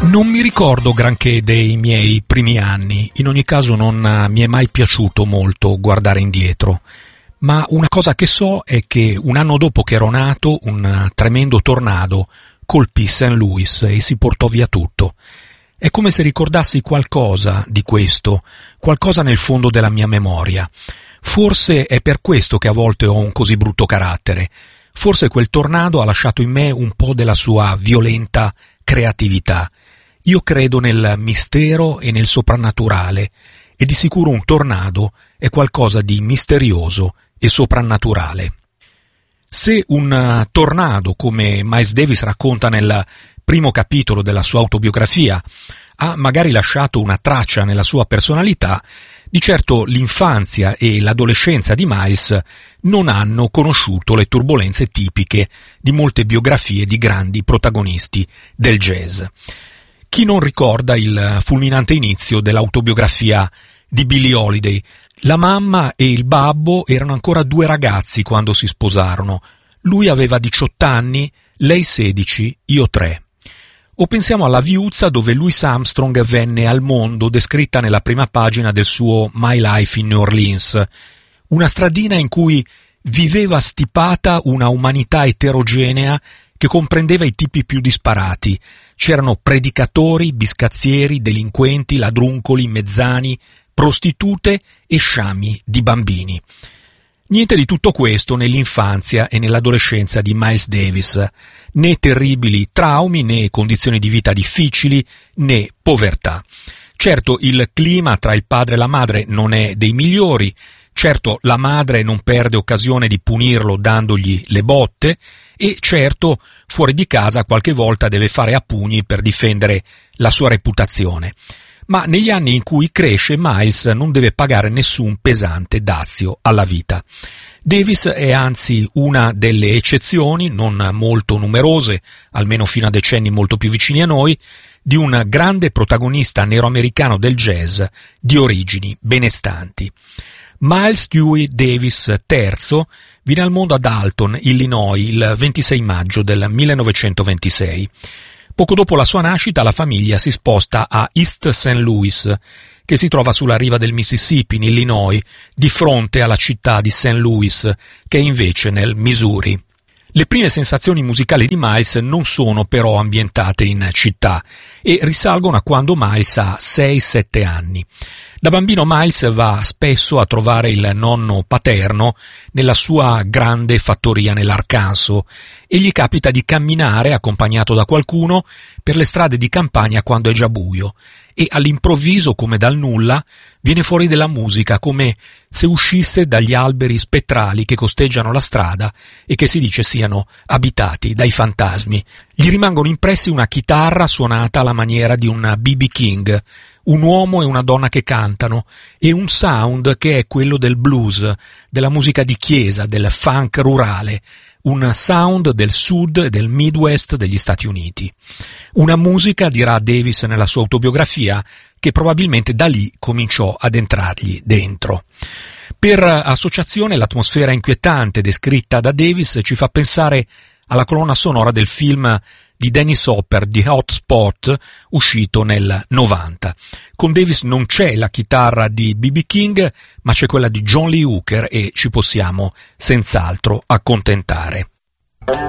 Non mi ricordo granché dei miei primi anni, in ogni caso non mi è mai piaciuto molto guardare indietro, ma una cosa che so è che un anno dopo che ero nato un tremendo tornado colpì St. Louis e si portò via tutto. È come se ricordassi qualcosa di questo, qualcosa nel fondo della mia memoria. Forse è per questo che a volte ho un così brutto carattere. Forse quel tornado ha lasciato in me un po' della sua violenta creatività. Io credo nel mistero e nel soprannaturale, e di sicuro un tornado è qualcosa di misterioso e soprannaturale. Se un tornado, come Miles Davis racconta nel primo capitolo della sua autobiografia, ha magari lasciato una traccia nella sua personalità, di certo l'infanzia e l'adolescenza di Miles non hanno conosciuto le turbolenze tipiche di molte biografie di grandi protagonisti del jazz. Chi non ricorda il fulminante inizio dell'autobiografia di Billie Holiday? La mamma e il babbo erano ancora due ragazzi quando si sposarono. Lui aveva 18 anni, lei 16, io 3. O pensiamo alla viuzza dove Louis Armstrong venne al mondo, descritta nella prima pagina del suo My Life in New Orleans, una stradina in cui viveva stipata una umanità eterogenea che comprendeva i tipi più disparati. C'erano predicatori, biscazzieri, delinquenti, ladruncoli, mezzani, prostitute e sciami di bambini. Niente di tutto questo nell'infanzia e nell'adolescenza di Miles Davis, né terribili traumi, né condizioni di vita difficili, né povertà. Certo, il clima tra il padre e la madre non è dei migliori, certo la madre non perde occasione di punirlo dandogli le botte, e certo fuori di casa qualche volta deve fare a pugni per difendere la sua reputazione. Ma negli anni in cui cresce Miles non deve pagare nessun pesante dazio alla vita. Davis è anzi una delle eccezioni, non molto numerose, almeno fino a decenni molto più vicini a noi, di un grande protagonista nero-americano del jazz di origini benestanti. Miles Dewey Davis III viene al mondo ad Alton, Illinois, il 26 maggio del 1926. Poco dopo la sua nascita la famiglia si sposta a East St. Louis, che si trova sulla riva del Mississippi in Illinois, di fronte alla città di St. Louis, che è invece nel Missouri. Le prime sensazioni musicali di Miles non sono però ambientate in città e risalgono a quando Miles ha 6-7 anni. Da bambino Miles va spesso a trovare il nonno paterno nella sua grande fattoria nell'Arkansas e gli capita di camminare accompagnato da qualcuno per le strade di campagna quando è già buio e all'improvviso, come dal nulla, viene fuori della musica come se uscisse dagli alberi spettrali che costeggiano la strada e che si dice siano abitati dai fantasmi. Gli rimangono impressi una chitarra suonata alla maniera di un B.B. King, un uomo e una donna che cantano, e un sound che è quello del blues, della musica di chiesa, del funk rurale, un sound del sud e del Midwest degli Stati Uniti. Una musica, dirà Davis nella sua autobiografia, che probabilmente da lì cominciò ad entrargli dentro. Per associazione, l'atmosfera inquietante descritta da Davis ci fa pensare alla colonna sonora del film di Dennis Hopper, The Hot Spot, uscito nel 90. Con Davis non c'è la chitarra di B.B. King, ma c'è quella di John Lee Hooker e ci possiamo senz'altro accontentare.